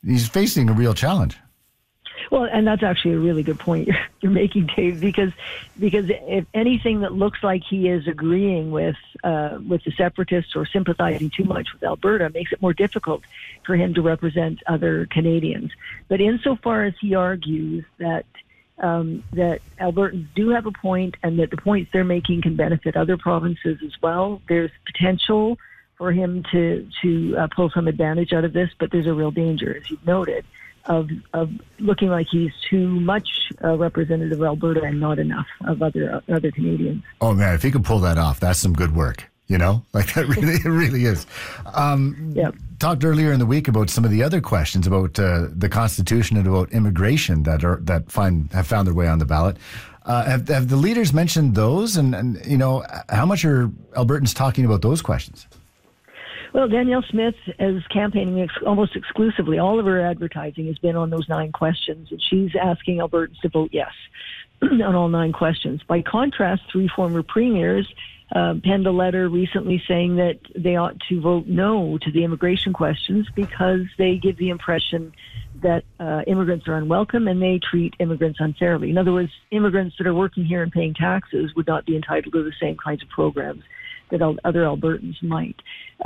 he's facing a real challenge. Well, and that's actually a really good point you're making, Dave, because if anything that looks like he is agreeing with the separatists or sympathizing too much with Alberta makes it more difficult for him to represent other Canadians. But insofar as he argues that Albertans do have a point and that the points they're making can benefit other provinces as well, there's potential for him to pull some advantage out of this, but there's a real danger, as you've noted, of looking like he's too much representative of Alberta and not enough of other Canadians. Oh man, if he could pull that off, that's some good work. Like that really, it really is. Yep. Talked earlier in the week about some of the other questions about the Constitution and about immigration that have found their way on the ballot. Have the leaders mentioned those, and how much are Albertans talking about those questions? Well, Danielle Smith is campaigning almost exclusively. All of her advertising has been on those 9 questions, and she's asking Albertans to vote yes on all 9 questions. By contrast, 3 former premiers penned a letter recently saying that they ought to vote no to the immigration questions because they give the impression that immigrants are unwelcome and they treat immigrants unfairly. In other words, immigrants that are working here and paying taxes would not be entitled to the same kinds of programs that other Albertans might.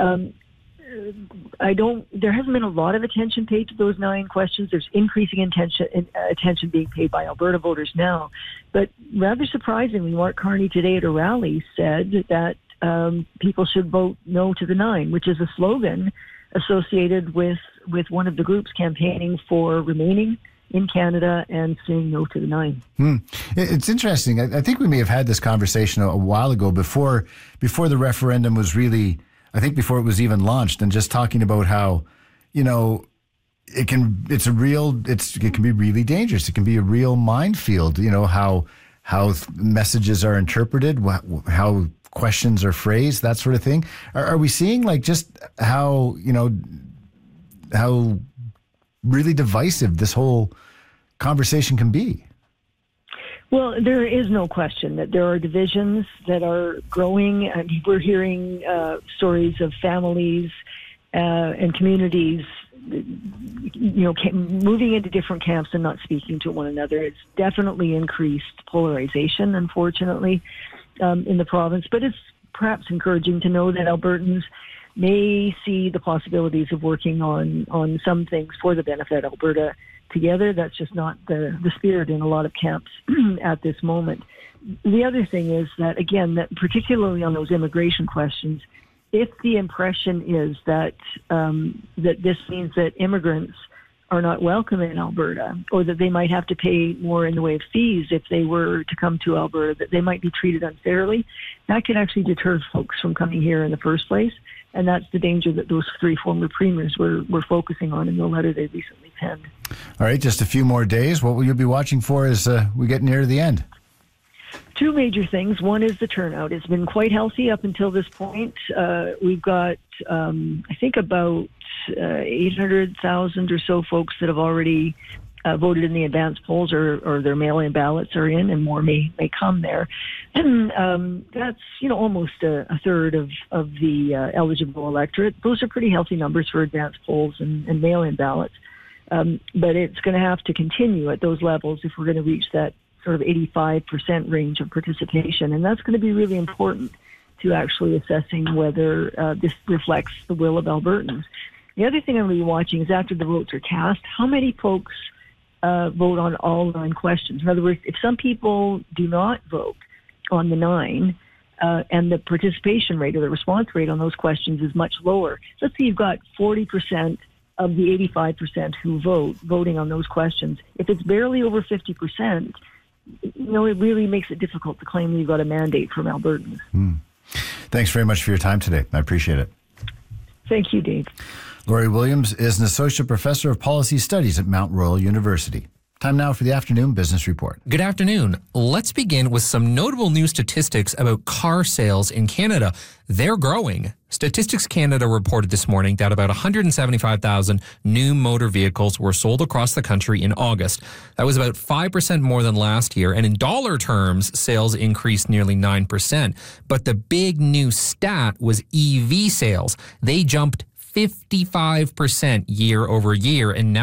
There hasn't been a lot of attention paid to those 9 questions. There's increasing attention being paid by Alberta voters now. But rather surprisingly, Mark Carney today at a rally said that people should vote no to the 9, which is a slogan associated with one of the groups campaigning for remaining in Canada and saying no to the 9. It's interesting. I think we may have had this conversation a while ago before the referendum was really, I think before it was even launched, and just talking about how, it can be really dangerous. It can be a real minefield, how messages are interpreted, how questions are phrased, that sort of thing. Are we seeing just how really divisive this whole conversation can be? Well, there is no question that there are divisions that are growing. I mean, we're hearing stories of families and communities, moving into different camps and not speaking to one another. It's definitely increased polarization, unfortunately, in the province. But it's perhaps encouraging to know that Albertans may see the possibilities of working on some things for the benefit of Alberta together. That's just not the spirit in a lot of camps at this moment. The other thing is that, again, that particularly on those immigration questions, if the impression is that that this means that immigrants are not welcome in Alberta, or that they might have to pay more in the way of fees if they were to come to Alberta, that they might be treated unfairly, that could actually deter folks from coming here in the first place. And that's the danger that those 3 former premiers were focusing on in the letter they recently penned. All right, just a few more days. What will you be watching for as we get near the end? 2 major things. One is the turnout. It's been quite healthy up until this point. We've got, I think, about 800,000 or so folks that have already voted in the advanced polls, or their mail-in ballots are in, and more may come there. And that's almost a third of the eligible electorate. Those are pretty healthy numbers for advanced polls and mail-in ballots. But it's going to have to continue at those levels if we're going to reach that sort of 85% range of participation. And that's going to be really important to actually assessing whether this reflects the will of Albertans. The other thing I'm going to be watching is after the votes are cast, how many folks vote on all 9 questions. In other words, if some people do not vote on the 9, and the participation rate or the response rate on those questions is much lower. Let's say you've got 40% of the 85% who voting on those questions. If it's barely over 50%, it really makes it difficult to claim you've got a mandate from Albertans. Thanks very much for your time today. I appreciate it. Thank you, Dave. Lori Williams is an associate professor of policy studies at Mount Royal University. Time now for the Afternoon Business Report. Good afternoon. Let's begin with some notable new statistics about car sales in Canada. They're growing. Statistics Canada reported this morning that about 175,000 new motor vehicles were sold across the country in August. That was about 5% more than last year, and in dollar terms, sales increased nearly 9%. But the big new stat was EV sales. They jumped 55% year over year, and now